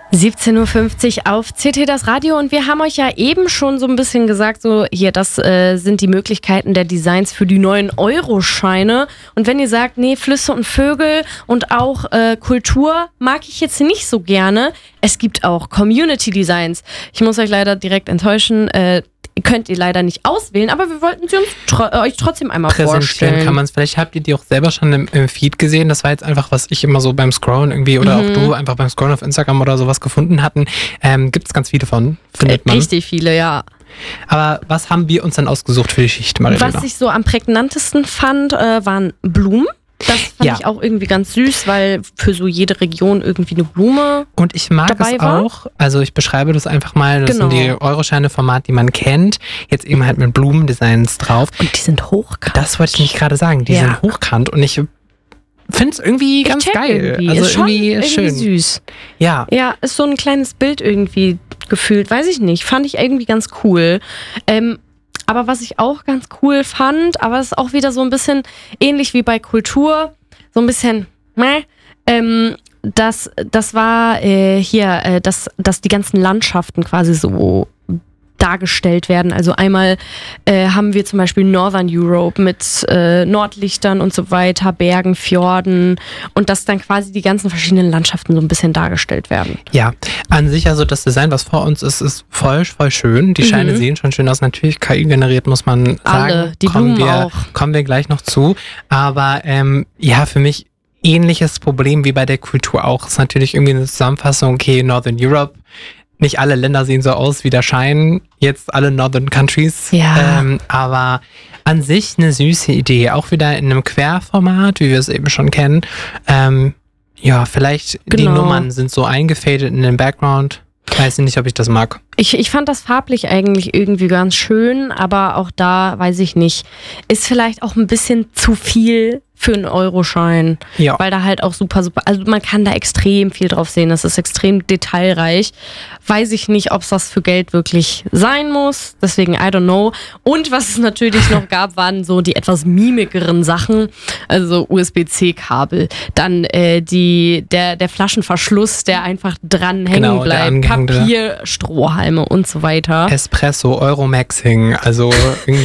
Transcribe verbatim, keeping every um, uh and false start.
siebzehn Uhr fünfzig auf C T das Radio und wir haben euch ja eben schon so ein bisschen gesagt, so hier, das äh, sind die Möglichkeiten der Designs für die neuen Euro-Scheine. Und wenn ihr sagt, nee, Flüsse und Vögel und auch äh, Kultur mag ich jetzt nicht so gerne, es gibt auch Community-Designs. Ich muss euch leider direkt enttäuschen, äh, könnt ihr leider nicht auswählen, aber wir wollten sie uns tro- euch trotzdem einmal präsentieren vorstellen. Kann man es. Vielleicht habt ihr die auch selber schon im, im Feed gesehen. Das war jetzt einfach, was ich immer so beim Scrollen irgendwie oder Mhm. auch du einfach beim Scrollen auf Instagram oder sowas gefunden hatten. Ähm, Gibt es ganz viele von, findet man. Richtig viele, ja. Aber was haben wir uns dann ausgesucht für die Schicht, Marilena? Was ich so am prägnantesten fand, äh, waren Blumen. Das fand Ja. ich auch irgendwie ganz süß, weil für so jede Region irgendwie eine Blume. Und ich mag dabei es war? auch, also ich beschreibe das einfach mal, das Genau. sind die Euroscheine-Format, die man kennt, jetzt eben halt mit Blumendesigns drauf. Und die sind hochkant. Das wollte ich nicht gerade sagen, die Ja. sind hochkant und ich finde es irgendwie Ich ganz check geil. Irgendwie. Also ist schon irgendwie, irgendwie schön. süß. Ja, Ja, ist so ein kleines Bild irgendwie gefühlt, weiß ich nicht. Fand ich irgendwie ganz cool. Ähm, aber was ich auch ganz cool fand, aber es ist auch wieder so ein bisschen ähnlich wie bei Kultur, so ein bisschen, meh, ähm, das, das war äh, hier, äh, dass, dass die ganzen Landschaften quasi so dargestellt werden. Also einmal äh, haben wir zum Beispiel Northern Europe mit äh, Nordlichtern und so weiter, Bergen, Fjorden und dass dann quasi die ganzen verschiedenen Landschaften so ein bisschen dargestellt werden. ja. An sich also das Design, was vor uns ist, ist voll, voll schön. Die Mhm. Scheine sehen schon schön aus. Natürlich K I generiert, muss man sagen. Alle, die kommen Blumen wir, auch. Kommen wir gleich noch zu. Aber ähm, ja, für mich ähnliches Problem wie bei der Kultur auch. Ist natürlich irgendwie eine Zusammenfassung, okay, Northern Europe. Nicht alle Länder sehen so aus wie der Schein, jetzt alle Northern Countries. Ja. Ähm, aber an sich eine süße Idee. Auch wieder in einem Querformat, wie wir es eben schon kennen. Ähm, ja, vielleicht die Genau. Nummern sind so eingefadet in den Background. Weiß nicht, ob ich das mag. Ich, ich fand das farblich eigentlich irgendwie ganz schön, aber auch da weiß ich nicht. Ist vielleicht auch ein bisschen zu viel für einen Euroschein. Ja. Weil da halt auch super, super, also man kann da extrem viel drauf sehen. Das ist extrem detailreich. Weiß ich nicht, ob es das für Geld wirklich sein muss. Deswegen, I don't know. Und was es natürlich noch gab, waren so die etwas mimikeren Sachen. Also U S B C Kabel. Dann äh, die, der, der Flaschenverschluss, der einfach dran hängen Genau, der bleibt. angehängte. Papier, Strohhalme und so weiter. Espresso, Euromaxing, also irgendwie